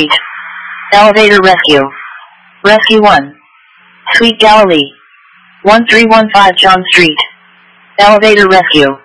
Elevator rescue. Rescue 1. Sweet Galilee. 1315 John Street. Elevator rescue.